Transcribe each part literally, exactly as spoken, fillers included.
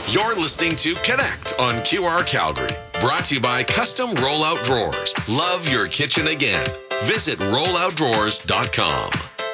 You're listening to Connect on Q R Calgary. Brought to you by Custom Rollout Drawers. Love your kitchen again. Visit rollout drawers dot com.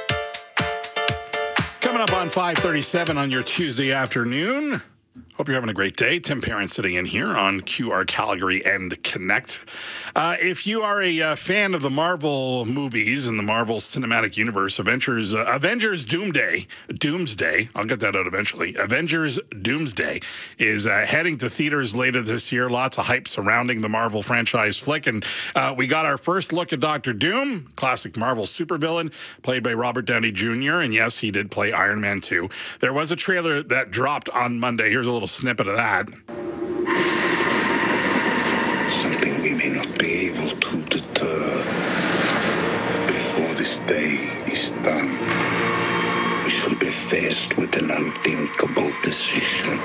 Coming up on five thirty-seven on your Tuesday afternoon. Hope you're having a great day. Tim Parent sitting in here on Q R Calgary and Connect. Uh, if you are a uh, fan of the Marvel movies and the Marvel Cinematic Universe, Avengers, uh, Avengers Doomsday, Doomsday, I'll get that out eventually. Avengers Doomsday is uh, heading to theaters later this year. Lots of hype surrounding the Marvel franchise flick. And uh, we got our first look at Doctor Doom, classic Marvel supervillain, played by Robert Downey Junior And yes, he did play Iron Man two. There was a trailer that dropped on Monday. Here's a little snippet of that. Something we may not be able to deter before this day is done. We shall be faced with an unthinkable decision.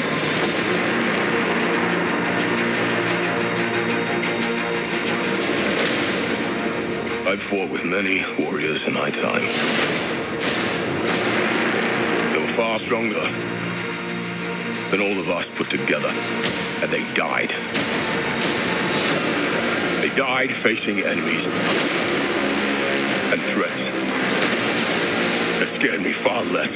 I've fought with many warriors in my time. They were far stronger than all of us put together, and they died. They died facing enemies and threats that scared me far less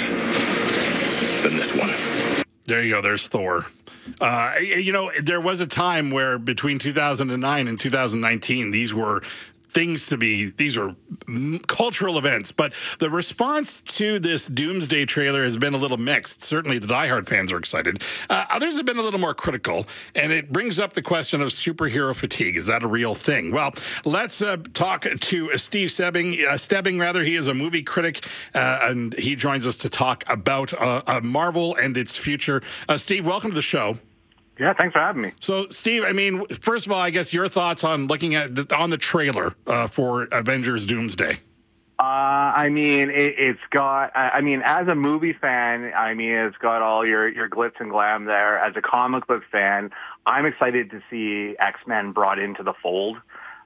than this one. There you go. There's Thor. Uh, you know, there was a time where between two thousand nine and two thousand nineteen, these were things to be, these are cultural events. But the response to this Doomsday trailer has been a little mixed. Certainly the diehard fans are excited. Uh, others have been a little more critical. And it brings up the question of superhero fatigue. Is that a real thing? Well, let's uh, talk to Steve Stebbing. Uh, Stebbing, rather. He is a movie critic, uh, and he joins us to talk about uh, uh, Marvel and its future. Uh, Steve, welcome to the show. Yeah, thanks for having me. So, Steve, I mean, first of all, I guess your thoughts on looking at the, on the trailer uh, for Avengers Doomsday. Uh, I mean, it, it's got, I, I mean, as a movie fan, I mean, it's got all your, your glitz and glam there. As a comic book fan, I'm excited to see X-Men brought into the fold.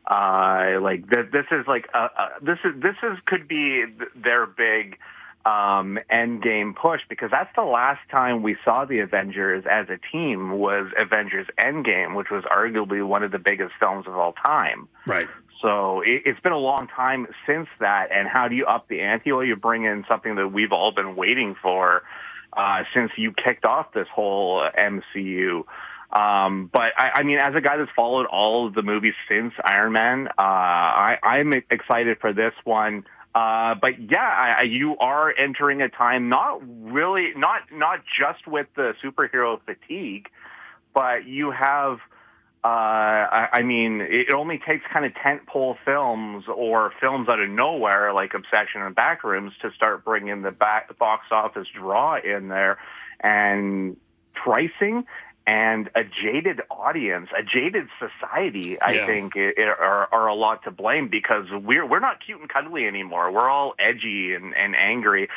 Uh, like, th- this is like, a, a, this is, this is, could be their big um, end game push, because that's the last time we saw the Avengers as a team was Avengers Endgame, which was arguably one of the biggest films of all time. Right. So it, it's been a long time since that. And how do you up the ante? Well, you bring in something that we've all been waiting for uh, since you kicked off this whole M C U. Um, but I, I mean, as a guy that's followed all of the movies since Iron Man, uh, I, I'm excited for this one. Uh, but yeah, I, you are entering a time not really, not not just with the superhero fatigue, but you have, uh, I, I mean, it only takes kind of tentpole films or films out of nowhere like Obsession and Backrooms to start bringing the back, box office draw in there, and pricing. And a jaded audience, a jaded society, I yeah. think, it, it are, are a lot to blame, because we're we're not cute and cuddly anymore. We're all edgy and, and angry.